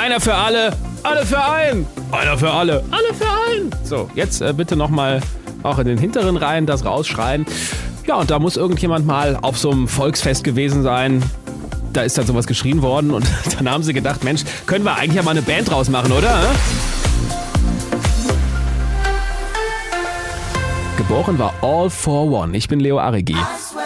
Einer für alle, alle für einen. Einer für alle, alle für einen. So, jetzt bitte nochmal auch in den hinteren Reihen das rausschreien. Ja, und da muss irgendjemand mal auf so einem Volksfest gewesen sein. Da ist dann sowas geschrien worden und dann haben sie gedacht, Mensch, können wir eigentlich ja mal eine Band draus machen, oder? Geboren war All for One. Ich bin Leo Arigi.